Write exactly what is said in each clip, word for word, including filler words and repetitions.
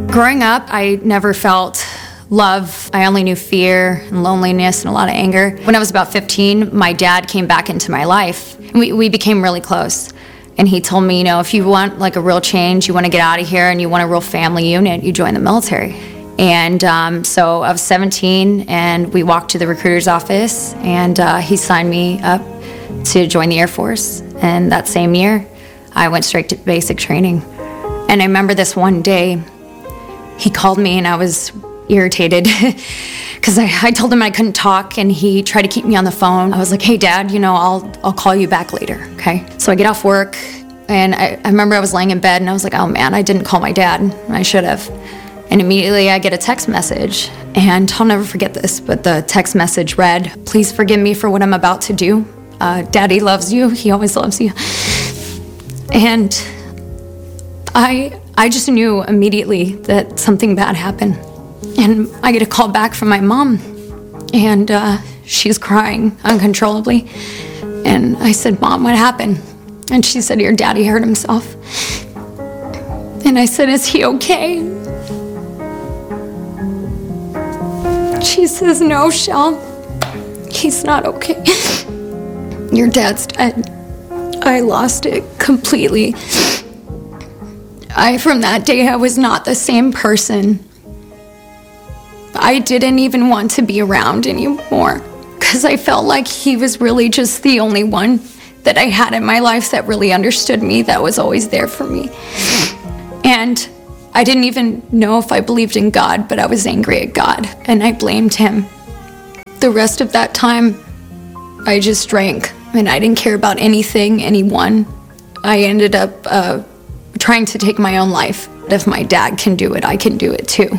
Growing up, I never felt love. I only knew fear and loneliness and a lot of anger. When I was about fifteen, my dad came back into my life. And we, we became really close. And he told me, you know, if you want like a real change, you want to get out of here and you want a real family unit, you join the military. And um, so I was seventeen and we walked to the recruiter's office and uh, he signed me up to join the Air Force. And that same year, I went straight to basic training. And I remember this one day, he called me and I was irritated because I, I told him I couldn't talk and he tried to keep me on the phone. I was like, hey, Dad, you know, I'll I'll call you back later, okay? So I get off work and I, I remember I was laying in bed and I was like, oh man, I didn't call my dad. I should have. And immediately I get a text message and I'll never forget this, but the text message read, please forgive me for what I'm about to do. Uh, Daddy loves you. He always loves you. And I I just knew immediately that something bad happened. And I get a call back from my mom, and uh, she's crying uncontrollably. And I said, Mom, what happened? And she said, your daddy hurt himself. And I said, is he okay? She says, no, Shell, he's not okay. Your dad's dead. I lost it completely. I, from that day, I was not the same person. I didn't even want to be around anymore because I felt like he was really just the only one that I had in my life that really understood me, that was always there for me. And I didn't even know if I believed in God, but I was angry at God and I blamed him. The rest of that time, I just drank and I didn't care about anything, anyone. I ended up uh, trying to take my own life. If my dad can do it, I can do it too.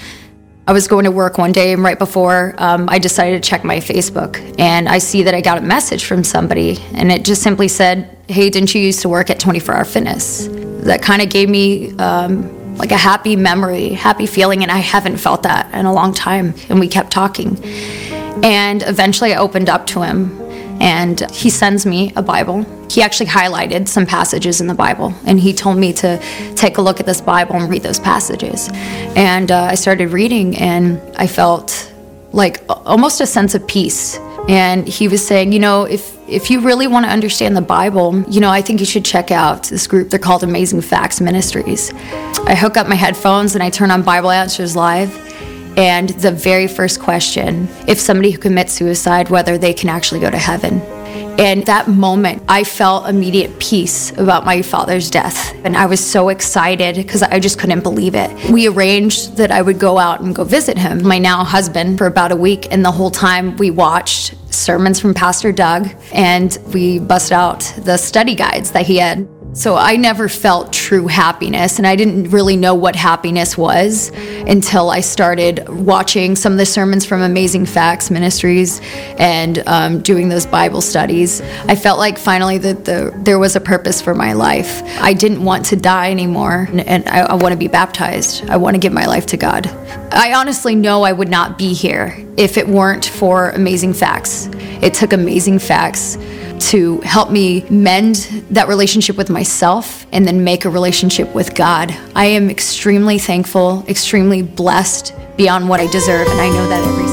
I was going to work one day and right before um, I decided to check my Facebook and I see that I got a message from somebody and it just simply said, hey, didn't you used to work at twenty-four hour fitness? That kind of gave me um, like a happy memory, happy feeling, and I haven't felt that in a long time. And we kept talking. And eventually I opened up to him and he sends me a Bible. He actually highlighted some passages in the Bible, and he told me to take a look at this Bible and read those passages. And uh, I started reading, and I felt like almost a sense of peace. And he was saying, you know, if if you really want to understand the Bible, you know, I think you should check out this group. They're called Amazing Facts Ministries. I hook up my headphones and I turn on Bible Answers Live. And the very first question, if somebody who commits suicide, whether they can actually go to heaven. And that moment, I felt immediate peace about my father's death. And I was so excited because I just couldn't believe it. We arranged that I would go out and go visit him, my now husband, for about a week. And the whole time we watched sermons from Pastor Doug and we busted out the study guides that he had. So I never felt true happiness, and I didn't really know what happiness was until I started watching some of the sermons from Amazing Facts Ministries and um, doing those Bible studies. I felt like finally that the, there was a purpose for my life. I didn't want to die anymore, and, and I, I want to be baptized. I want to give my life to God. I honestly know I would not be here if it weren't for Amazing Facts. It took Amazing Facts to help me mend that relationship with myself and then make a relationship with God. I am extremely thankful, extremely blessed beyond what I deserve, and I know that every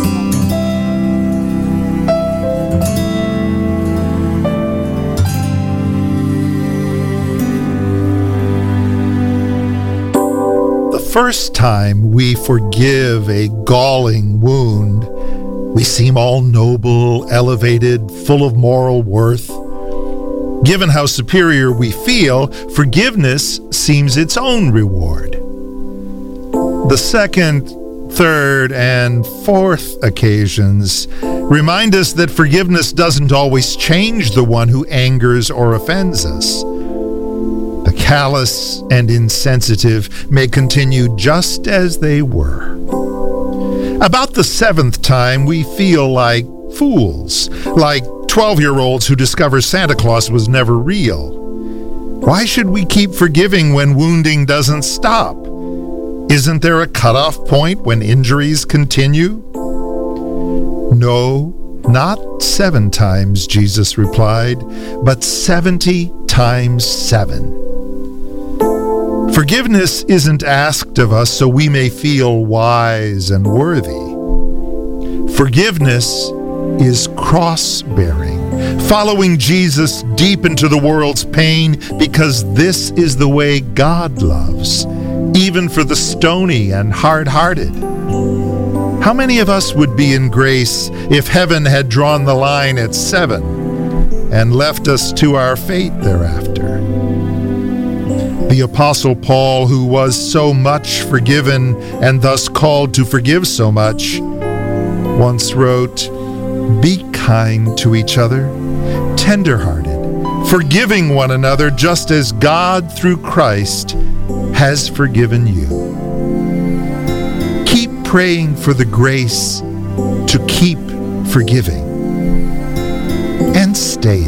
single day. The first time we forgive a galling wound, we seem all noble, elevated, full of moral worth. Given how superior we feel, forgiveness seems its own reward. The second, third, and fourth occasions remind us that forgiveness doesn't always change the one who angers or offends us. The callous and insensitive may continue just as they were. About the seventh time, we feel like fools, like twelve-year-olds who discover Santa Claus was never real. Why should we keep forgiving when wounding doesn't stop? Isn't there a cutoff point when injuries continue? No, not seven times, Jesus replied, but seventy times seven. Forgiveness isn't asked of us so we may feel wise and worthy. Forgiveness is cross-bearing, following Jesus deep into the world's pain, because this is the way God loves, even for the stony and hard-hearted. How many of us would be in grace if heaven had drawn the line at seven and left us to our fate thereafter? The Apostle Paul, who was so much forgiven and thus called to forgive so much, once wrote, "Be kind to each other, tender-hearted, forgiving one another, just as God through Christ has forgiven you." Keep praying for the grace to keep forgiving and stay